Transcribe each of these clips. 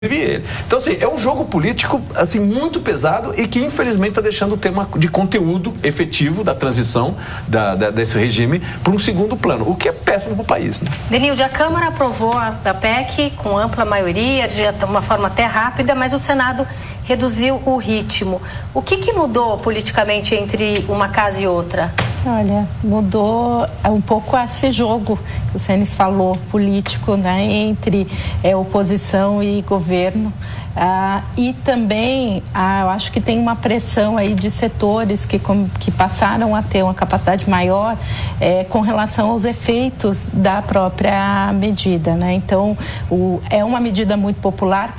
ele. Então, assim, é um jogo político assim, muito pesado e que, infelizmente, está deixando o tema de conteúdo efetivo da transição desse regime para um segundo plano, o que é péssimo para o país. Né? Denilde, a Câmara aprovou a PEC com ampla maioria, de uma forma até rápida, mas o Senado reduziu o ritmo. O que mudou politicamente entre uma casa e outra? Olha, mudou um pouco esse jogo que o Senes falou, político, né, entre oposição e governo. E também, eu acho que tem uma pressão aí de setores que passaram a ter uma capacidade maior com relação aos efeitos da própria medida, né? Então, é uma medida muito popular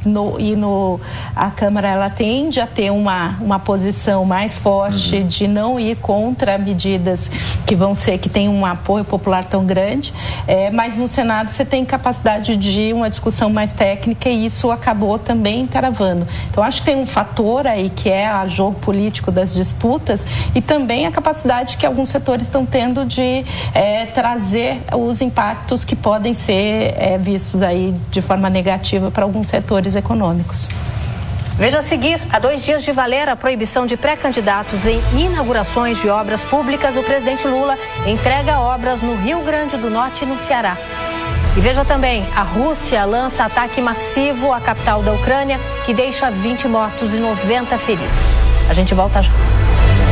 a Câmara ela tende a ter uma posição mais forte de não ir contra medidas que têm um apoio popular tão grande, mas no Senado você tem capacidade de uma discussão mais técnica e isso acabou também travando. Então, acho que tem um fator aí que é o jogo político das disputas e também a capacidade que alguns setores estão tendo de trazer os impactos que podem ser vistos aí de forma negativa para alguns setores econômicos. Veja a seguir, há 2 dias de valer a proibição de pré-candidatos em inaugurações de obras públicas, o presidente Lula entrega obras no Rio Grande do Norte e no Ceará. E veja também, a Rússia lança ataque massivo à capital da Ucrânia, que deixa 20 mortos e 90 feridos. A gente volta já.